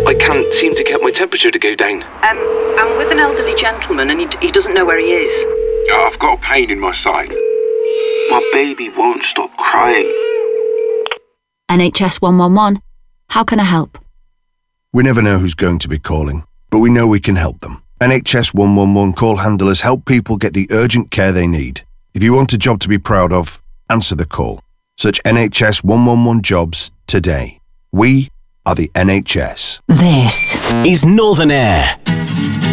I can't seem to get my temperature to go down. I'm with an elderly gentleman and he doesn't know where he is. I've got a pain in my side. My baby won't stop crying. NHS 111. How can I help? We never know who's going to be calling, but we know we can help them. NHS 111 call handlers help people get the urgent care they need. If you want a job to be proud of, answer the call. Search NHS 111 jobs today. We are the NHS. This is Northern Air.